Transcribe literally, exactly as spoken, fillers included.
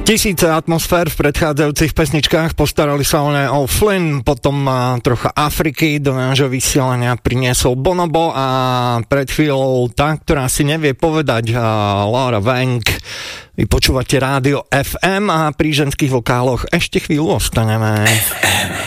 Tisíce atmosfér v predchádzajúcich pesničkách, postarali sa o ne o Flynn, potom trocha Afriky do nášho vysielania priniesol Bonobo a pred chvíľou tá, ktorá si nevie povedať, Laura Vang. Vy počúvate rádio ef em a pri ženských vokáloch ešte chvíľu ostaneme. ef em.